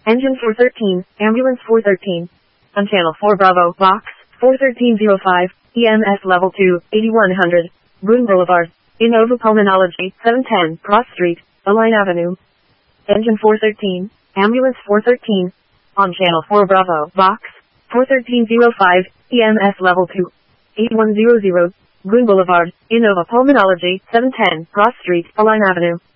Engine 413, Ambulance 413. On Channel 4 Bravo, Box 41305, EMS Level 2, 8100, Boone Boulevard. Innova Pulmonology, 710, Cross Street, Align Avenue. Engine 413, Ambulance 413. On Channel 4 Bravo, Box 41305, EMS Level 2, 8100, Boone Boulevard. Innova Pulmonology, 710, Cross Street, Align Avenue.